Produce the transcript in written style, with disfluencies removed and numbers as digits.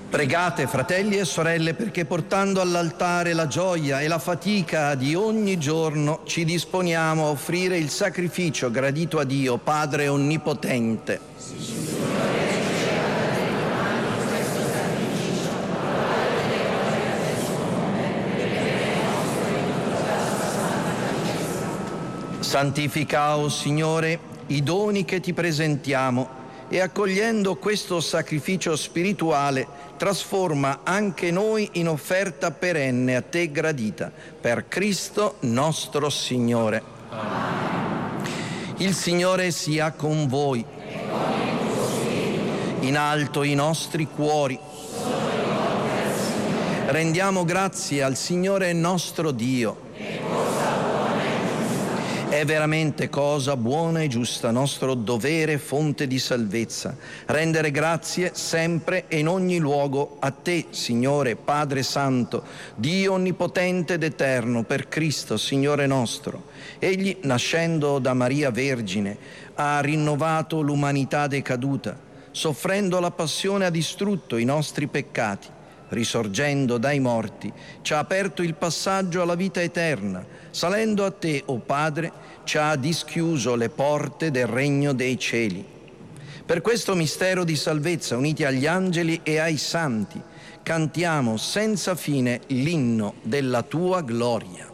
Pregate, fratelli e sorelle, perché portando all'altare la gioia e la fatica di ogni giorno ci disponiamo a offrire il sacrificio gradito a Dio, Padre Onnipotente. Santifica, o Signore, i doni che ti presentiamo e accogliendo questo sacrificio spirituale trasforma anche noi in offerta perenne a te gradita, per Cristo nostro Signore. Il Signore sia con voi. In alto i nostri cuori. Rendiamo grazie al Signore nostro Dio. È veramente cosa buona e giusta, nostro dovere, fonte di salvezza, rendere grazie sempre e in ogni luogo a te, Signore, Padre Santo, Dio Onnipotente ed Eterno, per Cristo, Signore nostro. Egli, nascendo da Maria Vergine, ha rinnovato l'umanità decaduta, soffrendo la passione ha distrutto i nostri peccati. Risorgendo dai morti, ci ha aperto il passaggio alla vita eterna. Salendo a te, o Padre, ci ha dischiuso le porte del regno dei cieli. Per questo mistero di salvezza, uniti agli angeli e ai santi, cantiamo senza fine l'inno della tua gloria.